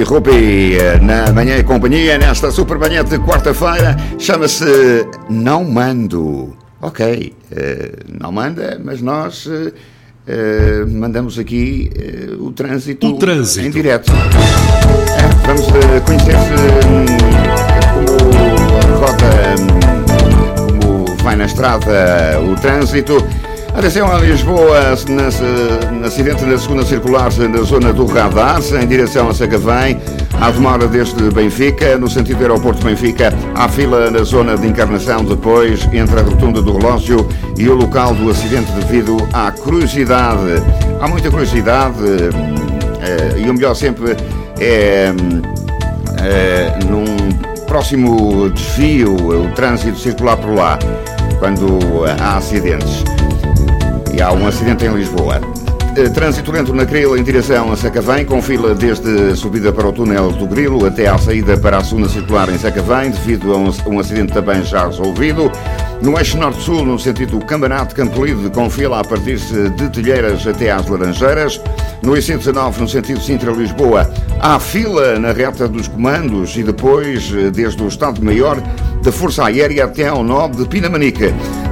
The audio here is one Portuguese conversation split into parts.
Rupi na Manhã e Companhia, nesta super manhã de quarta-feira. Chama-se Não Mando. Ok, não manda, mas nós mandamos aqui o trânsito em direto. Vamos conhecer-se como vai na estrada o trânsito. Atenção a Lisboa, acidente na segunda circular na zona do Radar, em direção a Sacavém, à demora desde Benfica, no sentido do aeroporto de Benfica, há fila na zona de Encarnação, depois entre a rotunda do relógio e o local do acidente devido à curiosidade. Há muita curiosidade e o melhor sempre é num próximo desvio, o trânsito circular por lá, quando há acidentes. E há um acidente em Lisboa. Trânsito lento na Cril em direção a Sacavém, com fila desde a subida para o túnel do Grilo até à saída para a segunda circular em Sacavém, devido a um acidente também já resolvido. No eixo norte-sul, no sentido Cambanate-Campolide, com fila a partir-se de Telheiras até às Laranjeiras. No IC19, no sentido Sintra-Lisboa, há fila na reta dos comandos e depois, desde o Estado-Maior da Força Aérea até ao nó de Pinamanique.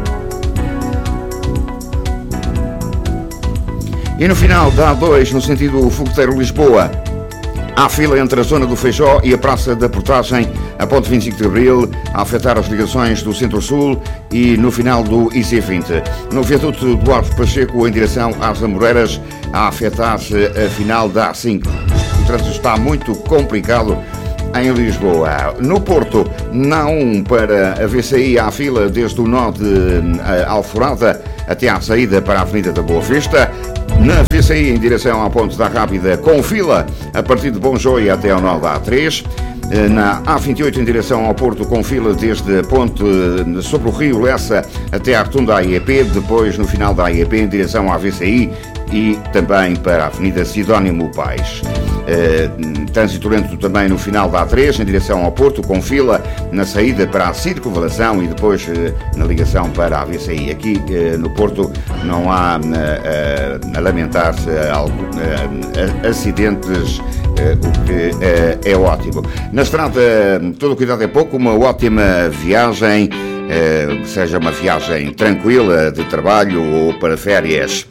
E no final da A2, no sentido Fogoteiro-Lisboa, há fila entre a zona do Feijó e a Praça da Portagem, a ponte 25 de Abril, a afetar as ligações do Centro-Sul e no final do IC20. No viaduto Duarte Pacheco, em direção às Amoreiras, a afetar-se a final da A5. O trânsito está muito complicado em Lisboa. No Porto, na A1 para a VCI, há fila desde o nó de Alforada até à saída para a Avenida da Boa Vista. Na VCI, em direção à Ponte da Rábida, com fila a partir de Bom Joia até ao nó da A3. Na A28, em direção ao Porto, com fila desde a ponte sobre o Rio Lessa até à rotunda AIEP. Depois, no final da AIEP, em direção à VCI e também para a Avenida Sidónimo Pais. Trânsito lento também no final da A3, em direção ao Porto, com fila na saída para a circunvalação e depois na ligação para a VCI. Aqui no Porto não há a lamentar-se acidentes, o que é ótimo. Na estrada, todo cuidado é pouco, uma ótima viagem, seja uma viagem tranquila de trabalho ou para férias.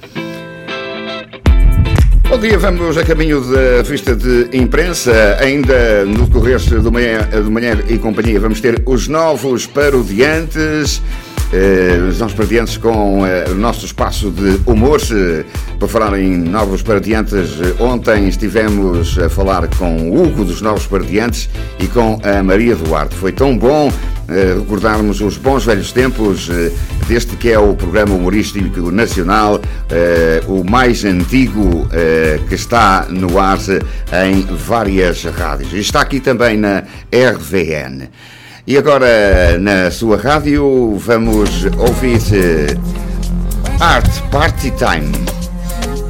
Bom dia, vamos a caminho da revista de imprensa. Ainda no decorrer de manhã e companhia vamos ter os novos parodiantes. Os nossos parodiantes com o nosso espaço de humor. Para falar em novos parodiantes, ontem estivemos a falar com o Hugo dos Novos Parodiantes e com a Maria Duarte. Foi tão bom recordarmos os bons velhos tempos deste que é o programa humorístico nacional, o mais antigo que está no ar em várias rádios. E está aqui também na RVN. E agora, na sua rádio, vamos ouvir Art Party Time.